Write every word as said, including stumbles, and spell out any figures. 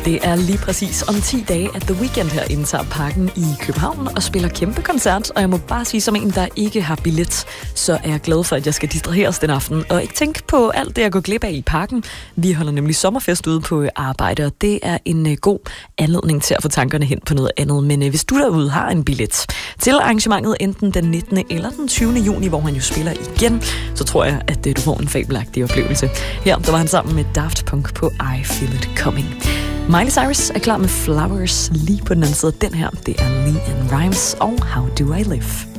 Det er lige præcis om ti dage, at The Weeknd her indtager Parken i København og spiller kæmpe koncert. Og jeg må bare sige, som en, der ikke har billet, så er jeg glad for, at jeg skal distraheres den aften. Og ikke tænke på alt det, jeg går glip af i Parken. Vi holder nemlig sommerfest ude på arbejde, og det er en uh, god anledning til at få tankerne hen på noget andet. Men uh, hvis du derude har en billet til arrangementet enten den nittende eller den tyvende juni, hvor han jo spiller igen, så tror jeg, at uh, du får en fabelagtig oplevelse. Her der var han sammen med Daft Punk på I Feel It Coming. Miley Cyrus er klar med Flowers lige på den anden side. Den her, det er Lee and Rhymes og How Do I Live.